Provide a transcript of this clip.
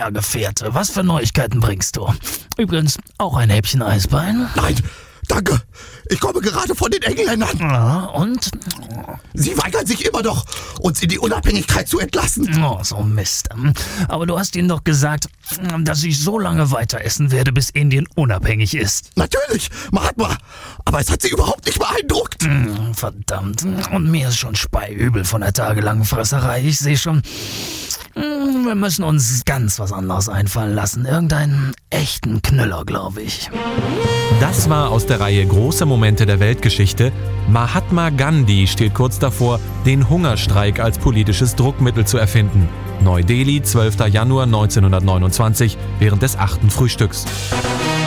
Gefährte. Was für Neuigkeiten bringst du? Übrigens, auch ein Häppchen Eisbein? Nein, danke. Ich komme gerade von den Engländern. Ja, und? Sie weigern sich immer noch, uns in die Unabhängigkeit zu entlassen. Oh, so Mist. Aber du hast ihnen doch gesagt, dass ich so lange weiter essen werde, bis Indien unabhängig ist. Natürlich, Mahatma. Aber es hat sie überhaupt nicht beeindruckt. Verdammt. Und mir ist schon speiübel von der tagelangen Fresserei. Ich sehe schon, wir müssen uns ganz was anderes einfallen lassen. Irgendeinen echten Knüller, glaube ich. Das war aus der Reihe Große Momente der Weltgeschichte. Mahatma Gandhi steht kurz davor, den Hungerstreik als politisches Druckmittel zu erfinden. Neu-Delhi, 12. Januar 1929, während des 8. Frühstücks.